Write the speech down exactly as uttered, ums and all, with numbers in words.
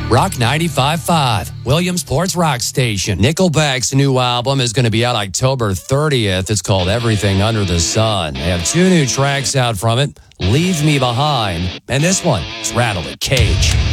Rock ninety-five point five, Williamsport's Rock Station. Nickelback's new album is going to be out October thirtieth. It's called Everything Under the Sun. They have two new tracks out from it, Leave Me Behind, and this one is Rattle the Cage.